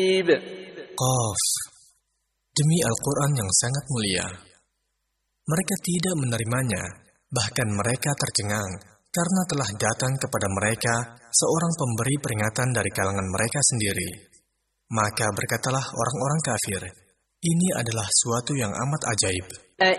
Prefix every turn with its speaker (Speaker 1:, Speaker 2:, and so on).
Speaker 1: Qaf. Demi Al-Quran yang sangat mulia. Mereka tidak menerimanya, bahkan mereka tercengang, karena telah datang kepada mereka seorang pemberi peringatan dari kalangan mereka sendiri. Maka berkatalah orang-orang kafir, ini adalah suatu yang amat ajaib.